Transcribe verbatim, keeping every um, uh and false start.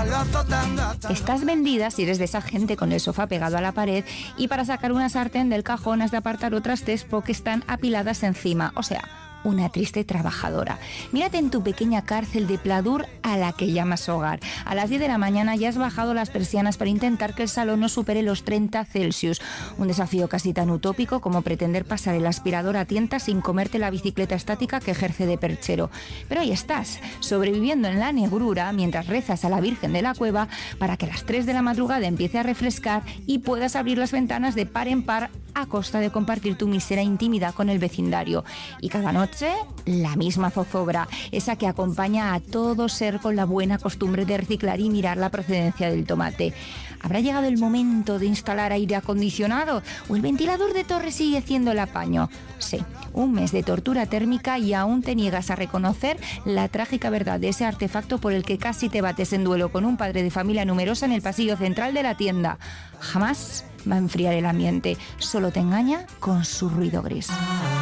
palo azotando a todo. Estás vendida si eres de esa gente con el sofá pegado a la pared y para sacar una sartén del cajón has de apartar otras tres porque están apiladas encima. O sea, una triste trabajadora. Mírate en tu pequeña cárcel de pladur a la que llamas hogar. A las diez de la mañana ya has bajado las persianas para intentar que el salón no supere los treinta Celsius. Un desafío casi tan utópico como pretender pasar el aspirador a tientas sin comerte la bicicleta estática que ejerce de perchero. Pero ahí estás, sobreviviendo en la negrura mientras rezas a la Virgen de la Cueva para que a las tres de la madrugada empiece a refrescar y puedas abrir las ventanas de par en par a costa de compartir tu mísera intimidad con el vecindario. Y cada noche, la misma zozobra, esa que acompaña a todo ser con la buena costumbre de reciclar y mirar la procedencia del tomate. ¿Habrá llegado el momento de instalar aire acondicionado o el ventilador de torre sigue haciendo el apaño? Sí, un mes de tortura térmica y aún te niegas a reconocer la trágica verdad de ese artefacto por el que casi te bates en duelo con un padre de familia numerosa en el pasillo central de la tienda. Jamás va a enfriar el ambiente, solo te engaña con su ruido gris.